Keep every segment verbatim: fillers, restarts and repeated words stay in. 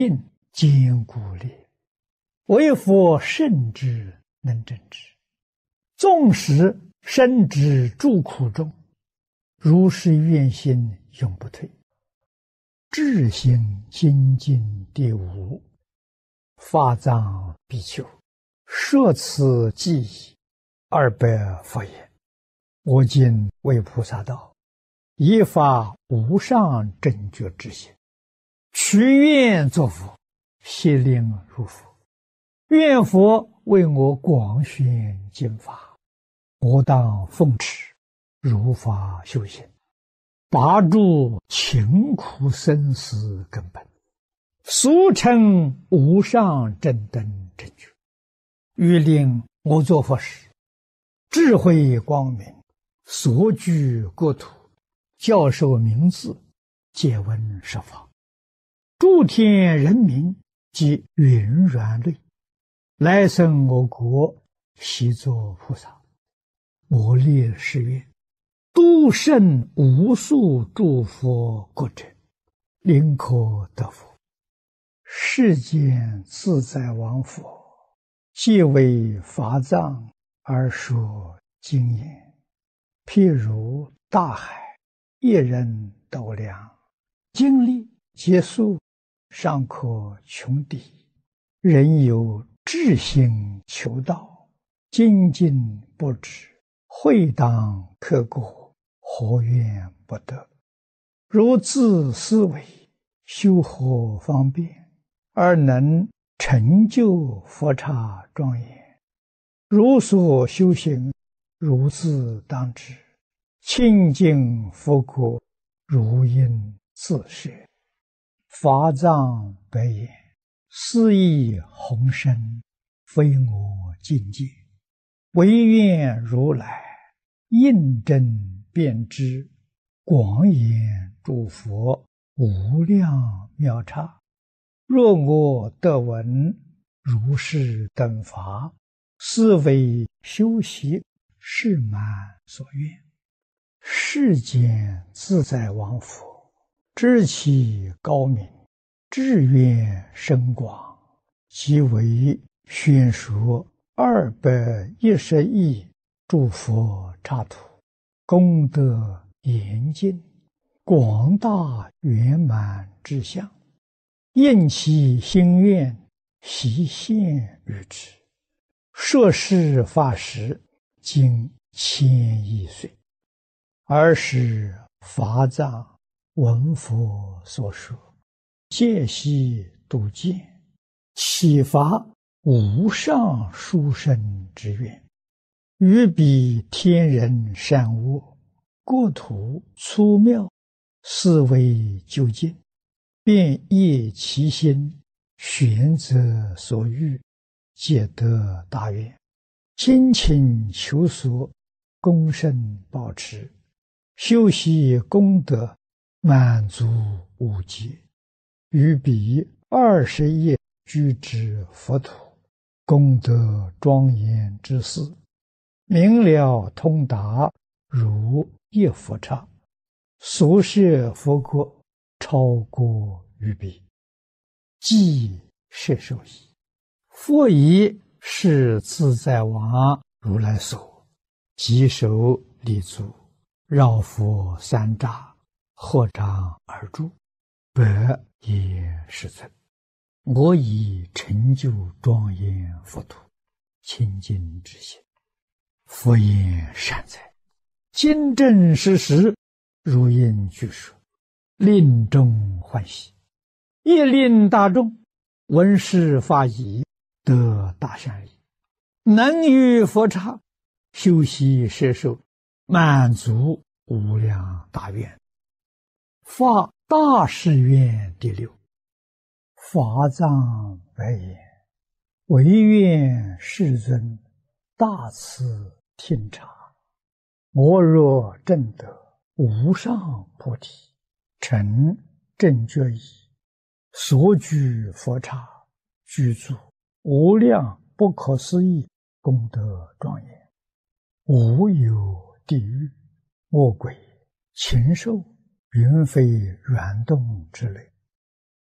应坚固烈，为佛圣之能正之。纵使身之诸苦中，如是愿心永不退。至心精进第五，法藏比丘，摄此记忆二百佛言：我今为菩萨道，以发无上正觉之心，许愿作佛，悉令入佛。愿佛为我广宣经法，我当奉持，如法修行，拔除勤苦生死根本，俗称无上正等正觉。欲令我作佛时，智慧光明，所居国土，教授名字，借闻设法，诸天人民及云软类，来生我国，悉作菩萨。我立誓愿，度胜无数诸佛国者，临可得佛。世间自在王佛，皆为法藏而说经言，譬如大海，一人斗量，经历劫数，尚可穷敌。人有志心求道，精进不止，会当刻过，何怨不得？如自思维，修何方便，而能成就佛刹庄严？如所修行，如自当知，清净佛国，如应自设。法藏白言：斯亦宏深，非我境界，唯愿如来印证遍知，广演诸佛无量妙刹。若我得闻如是等法，斯为修习誓满所愿。世间自在王佛，知其高明，志愿深广，即为宣说二百一十亿诸佛刹土，功德严尽，广大圆满之相，应其心愿，悉现于之。摄事法时，经千亿岁。尔时法藏闻佛所说，戒悉度见，启发无上殊胜之愿，于彼天人善恶，国土粗妙，思维究竟，便业其心，玄则所欲，皆得大愿。精勤求索，功胜保持，修习功德，满足无极。于彼二十亿居之佛土，功德庄严之事，明了通达，如一佛刹。所设佛国，超过于彼，即摄受矣。佛以是自在王如来所，即手立足，绕佛三匝，合掌而住，百也世尊。我以成就庄严佛土，清净之心。佛言善哉，今正实实，如应具说，令众欢喜，亦令大众闻是法已，得大善利，能于佛刹修习摄受，满足无量大愿。发大誓愿第六。法藏白言：唯愿世尊大慈听察，我若证得无上菩提，成正觉已，所居佛刹，具足无量不可思议功德庄严，无有地狱、恶鬼、禽兽、云飞、软动之类，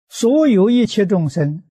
所有一切众生